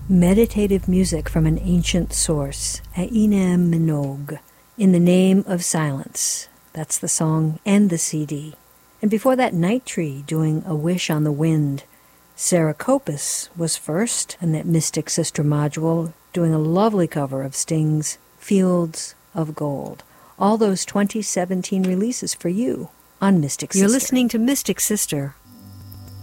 Meditative music from an ancient source, Aina Minogue, In the Name of Silence. That's the song and the CD. And before that, Night Tree doing A Wish on the Wind. Sarah Kopis was first, and that Mystic Sister module doing a lovely cover of Sting's Fields of Gold. All those 2017 releases for you on Mystic Sister. You're listening to Mystic Sister